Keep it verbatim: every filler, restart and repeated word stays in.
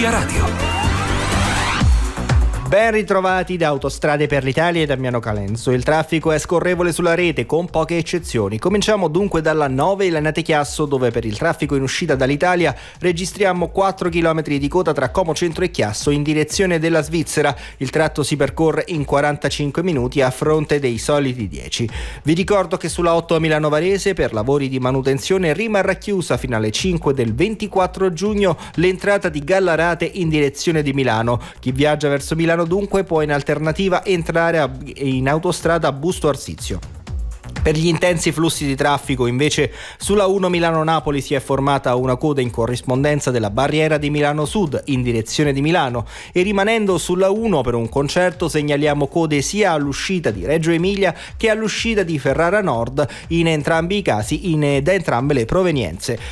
Via Radio. Ben ritrovati da Autostrade per l'Italia e Damiano Calenzo. Il traffico è scorrevole sulla rete con poche eccezioni. Cominciamo dunque dalla nove Lanate Chiasso, dove per il traffico in uscita dall'Italia registriamo quattro chilometri di coda tra Como Centro e Chiasso in direzione della Svizzera. Il tratto si percorre in quarantacinque minuti a fronte dei soliti dieci. Vi ricordo che sulla otto a Milano Varese per lavori di manutenzione rimarrà chiusa fino alle cinque del ventiquattro giugno l'entrata di Gallarate in direzione di Milano. Chi viaggia verso Milano dunque può in alternativa entrare in autostrada a Busto Arsizio. Per gli intensi flussi di traffico invece sulla uno Milano-Napoli si è formata una coda in corrispondenza della barriera di Milano Sud in direzione di Milano e rimanendo sulla uno per un concerto segnaliamo code sia all'uscita di Reggio Emilia che all'uscita di Ferrara Nord in entrambi i casi in, da entrambe le provenienze.